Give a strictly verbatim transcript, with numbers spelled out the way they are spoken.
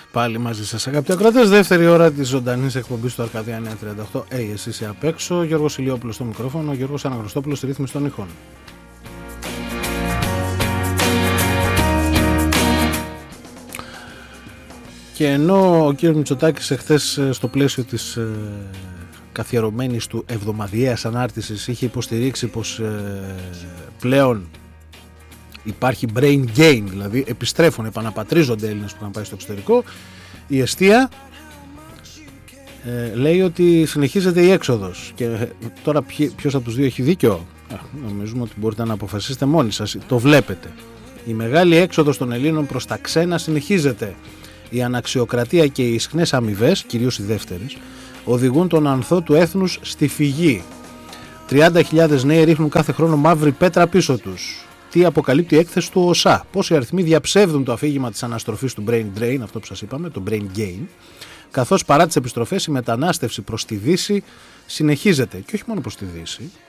Πάλι μαζί σας, αγαπητοί ακροατές, δεύτερη ώρα της ζωντανής εκπομπής του Αρκαδία εννιακόσια τριάντα οκτώ. Hey, εσύ είσαι απ' έξω. Γιώργος Ηλιόπουλος στο μικρόφωνο, Γιώργος Αναγνωστόπουλος στη ρύθμιση των ήχων. Και ενώ ο κύριος Μητσοτάκης εχθές στο πλαίσιο της ε, καθιερωμένης του εβδομαδιαίας ανάρτησης είχε υποστηρίξει πως ε, πλέον υπάρχει brain gain, δηλαδή επιστρέφουν, επαναπατρίζονται Έλληνες που είχαν πάει στο εξωτερικό, η εστία ε, λέει ότι συνεχίζεται η έξοδος. Και τώρα ποιος από τους δύο έχει δίκιο? Ε, νομίζουμε ότι μπορείτε να αποφασίσετε μόνοι σας, το βλέπετε. Η μεγάλη έξοδος των Ελλήνων προς τα ξένα συνεχίζεται. Η αναξιοκρατία και οι ισχνές αμοιβές, κυρίως οι δεύτερες, οδηγούν τον ανθό του έθνους στη φυγή. τριάντα χιλιάδες νέοι ρίχνουν κάθε χρόνο μαύρη πέτρα πίσω τους. Τι αποκαλύπτει η έκθεση του ΟΣΑ? Πώς οι αριθμοί διαψεύδουν το αφήγημα της αναστροφής του brain drain, αυτό που σας είπαμε, το brain gain, καθώς παρά τις επιστροφές η μετανάστευση προς τη Δύση συνεχίζεται. Και όχι μόνο προς τη Δύση,